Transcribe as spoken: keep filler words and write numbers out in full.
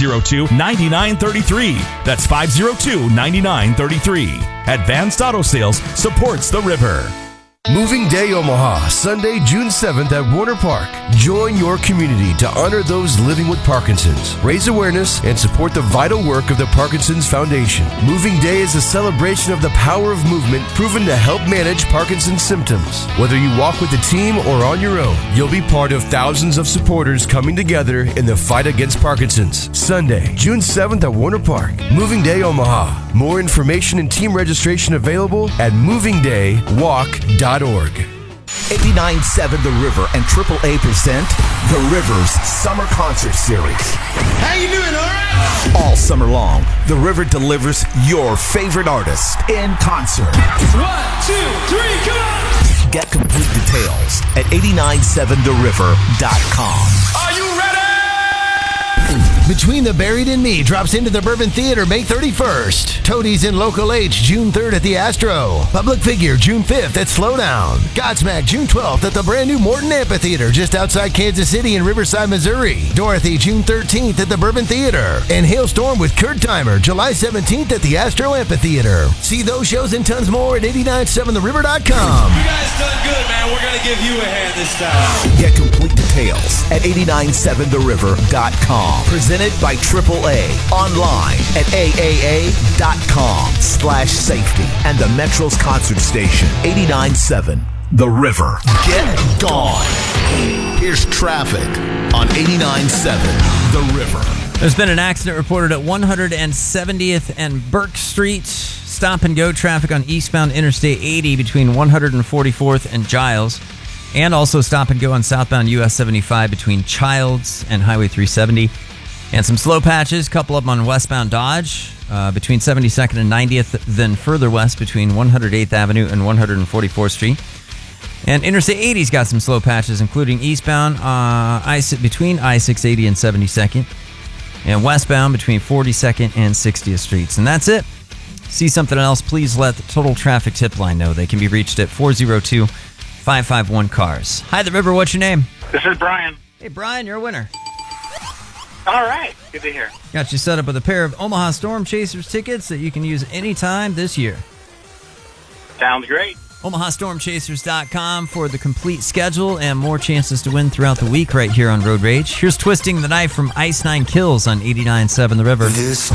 oh two, nine nine three three. That's five oh two, nine nine three three. Advanced Auto Sales supports the river. Moving Day Omaha, Sunday, June seventh at Warner Park. Join your community to honor those living with Parkinson's, raise awareness, and support the vital work of the Parkinson's Foundation. Moving Day is a celebration of the power of movement proven to help manage Parkinson's symptoms. Whether you walk with a team or on your own, you'll be part of thousands of supporters coming together in the fight against Parkinson's. Sunday, June seventh at Warner Park. Moving Day Omaha. More information and team registration available at moving day walk dot org. eighty-nine point seven The River and triple A present The River's Summer Concert Series. How you doing, all right? All summer long, The River delivers your favorite artist in concert. One, two, three, come on! Get complete details at eighty-nine seven the river dot com. Are you ready? Between the Buried and Me drops into the Bourbon Theater May thirty-first. Toadies in Local H June third at the Astro. Public Figure June fifth at Slowdown. Godsmack June twelfth at the brand new Morton Amphitheater just outside Kansas City in Riverside, Missouri. Dorothy June thirteenth at the Bourbon Theater. And Hailstorm with Kurt Timer July seventeenth at the Astro Amphitheater. See those shows and tons more at eighty-nine seven the river dot com. You guys done good, man. We're going to give you a hand this time. Get complete details at eighty-nine seven the river dot com. Presented by triple A. Online at A A A dot com slash safety. And the Metro's concert station, eighty-nine point seven The River. Get gone. Here's traffic on eighty-nine point seven The River. There's been an accident reported at one hundred seventieth and Burke Street. Stop and go traffic on eastbound Interstate eighty between one hundred forty-fourth and Giles. And also stop and go on southbound U S seventy-five between Childs and Highway three seventy. And some slow patches, couple of them on westbound Dodge uh, between seventy-second and ninetieth, then further west between one hundred eighth Avenue and one hundred forty-fourth Street. And Interstate eighty's got some slow patches, including eastbound uh, I between I six eighty and seventy-second, and westbound between forty-second and sixtieth Streets. And that's it. See something else, please let the Total Traffic Tip Line know. They can be reached at four oh two, five five one, C A R S. Hi, The River. What's your name? This is Brian. Hey, Brian, you're a winner. All right. Good to hear. Got you set up with a pair of Omaha Storm Chasers tickets that you can use anytime this year. Sounds great. Omaha Storm Chasers dot com for the complete schedule and more chances to win throughout the week right here on Road Rage. Here's Twisting the Knife from Ice Nine Kills on eighty-nine point seven The River. This